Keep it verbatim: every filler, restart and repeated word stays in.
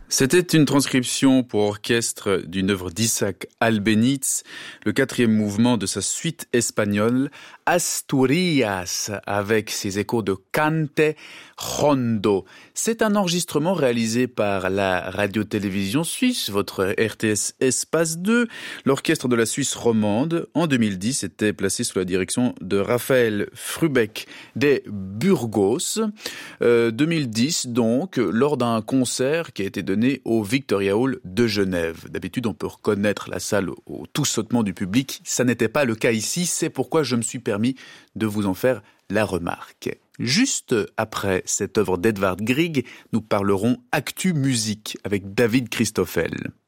C'était une transcription pour orchestre d'une œuvre d'Isaac Albéniz, le quatrième mouvement de sa suite espagnole, Asturias, avec ses échos de Cante Rondo. C'est un enregistrement réalisé par la radio-télévision suisse, votre R T S Espace deux. L'orchestre de la Suisse romande, en deux mille dix, était placé sous la direction de Raphaël Frubeck des Burgos. Euh, deux mille dix, donc, lors d'un concert qui a été donné au Victoria Hall de Genève. D'habitude, on peut reconnaître la salle au tout sautement du public. Ça n'était pas le cas ici, c'est pourquoi je me suis permis de vous en faire la remarque. Juste après cette œuvre d'Edvard Grieg, nous parlerons Actu Musique avec David Christoffel.